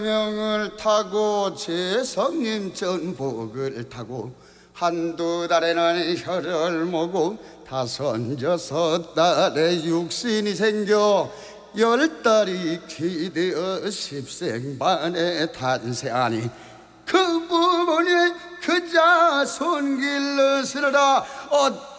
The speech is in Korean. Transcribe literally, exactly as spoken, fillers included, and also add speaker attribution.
Speaker 1: 명을 타고 제성님 전복을 타고 한두 달에는 혀를 모고 다섯 여섯 달에 육신이 생겨 열 달이 기되어 십생반에 탄생하니 그 부분이 그자 손길을 쓰느라